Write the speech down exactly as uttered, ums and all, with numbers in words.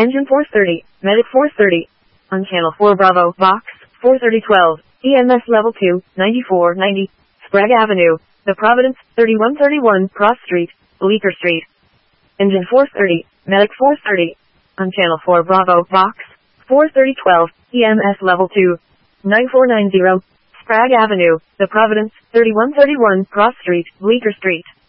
Engine four thirty, Medic four thirty. On Channel four Bravo, Box, four thirty twelve, E M S Level two, ninety-four ninety, Sprague Avenue, The Providence, thirty-one thirty-one, Cross Street, Bleecker Street. Engine four thirty, Medic four thirty. On Channel four Bravo, Box, four thirty twelve, E M S Level two, ninety-four ninety, Sprague Avenue, The Providence, thirty-one thirty-one, Cross Street, Bleecker Street.